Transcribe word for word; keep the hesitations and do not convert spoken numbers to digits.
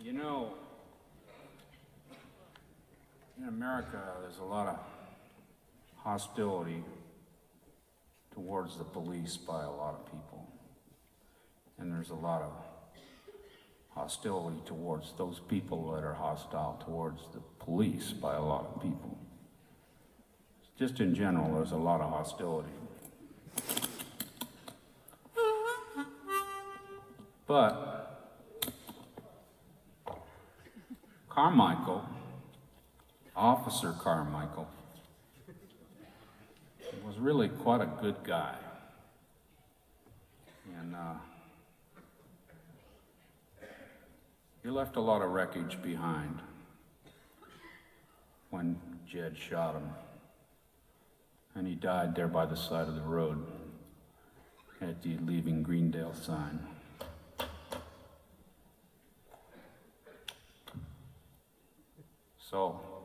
You know, in America, there's a lot of hostility towards the police by a lot of people. And there's a lot of hostility towards those people that are hostile towards the police by a lot of people. Just in general, there's a lot of hostility. But Carmichael, Officer Carmichael, was really quite a good guy. And uh, he left a lot of wreckage behind when Jed shot him. And he died there by the side of the road at the Leaving Greendale sign. So,